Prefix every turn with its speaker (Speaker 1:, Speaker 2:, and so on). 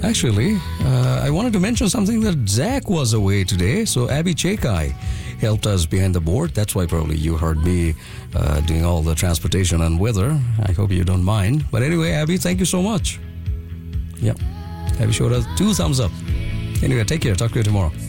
Speaker 1: Actually, I wanted to mention something that Zach was away today. So Abby Chekai helped us behind the board. That's why probably you heard me doing all the transportation and weather. I hope you don't mind. But anyway, Abby, thank you so much. Yep. Abby showed us 2 thumbs up. Anyway, take care. Talk to you tomorrow.